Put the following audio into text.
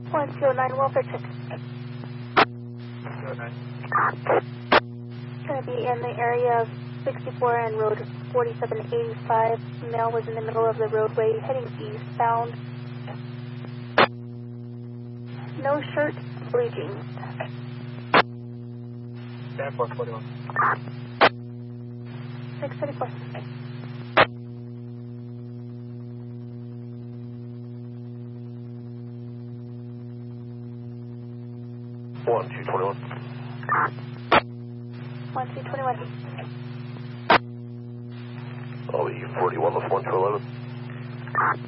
1209, welfare check. 209. Going to be in the area of 64 and road 4785. Male was in the middle of the roadway heading eastbound. No shirt, blue jeans. Stand for 41. 634. 1221. 1221. I'll be 41 with 1211.